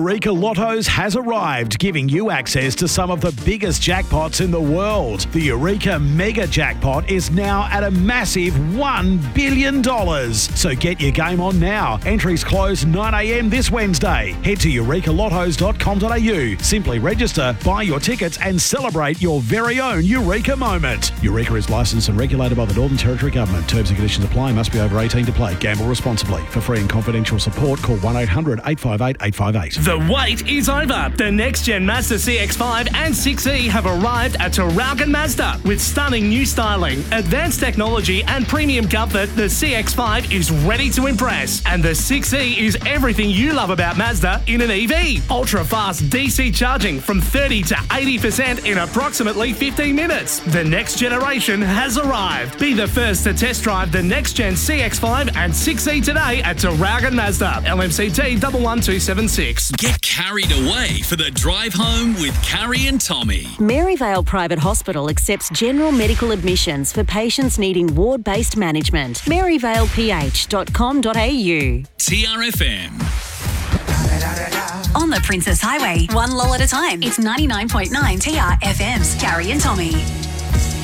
Eureka Lottos has arrived, giving you access to some of the biggest jackpots in the world. The Eureka Mega Jackpot is now at a massive $1 billion. So get your game on now. Entries close 9 a.m. this Wednesday. Head to eurekalottos.com.au. Simply register, buy your tickets and celebrate your very own Eureka moment. Eureka is licensed and regulated by the Northern Territory Government. Terms and conditions apply. Must be over 18 to play. Gamble responsibly. For free and confidential support, call 1-800-858-858. The wait is over. The next-gen Mazda CX-5 and 6E have arrived at Traralgon Mazda. With stunning new styling, advanced technology and premium comfort, the CX-5 is ready to impress. And the 6E is everything you love about Mazda in an EV. Ultra-fast DC charging from 30 to 80% in approximately 15 minutes. The next generation has arrived. Be the first to test drive the next-gen CX-5 and 6E today at Traralgon Mazda. LMCT 11276. Get carried away for the drive home with Carrie and Tommy. Maryvale Private Hospital accepts general medical admissions for patients needing ward-based management. maryvaleph.com.au. TRFM. On the Princess Highway, one lull at a time. It's 99.9 TRFM's Carrie and Tommy.